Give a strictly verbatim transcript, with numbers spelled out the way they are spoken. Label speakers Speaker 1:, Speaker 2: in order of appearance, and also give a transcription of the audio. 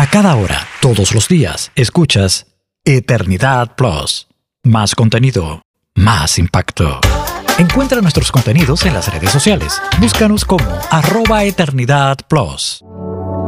Speaker 1: cada hora, todos los días, escuchas Eternidad Plus. Más contenido, más impacto. Encuentra nuestros contenidos en las redes sociales. Búscanos como arroba Eternidad Plus.